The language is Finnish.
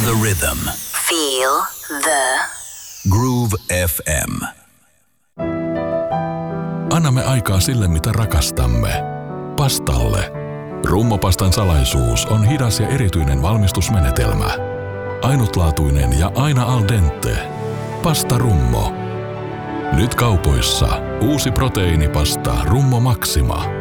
the rhythm. Feel the Groove FM. Annamme aikaa sille, mitä rakastamme. Pastalle. Rummopastan salaisuus on hidas ja erityinen valmistusmenetelmä. Ainutlaatuinen ja aina al dente. Pasta Rummo. Nyt kaupoissa uusi proteiinipasta Rummo Maxima.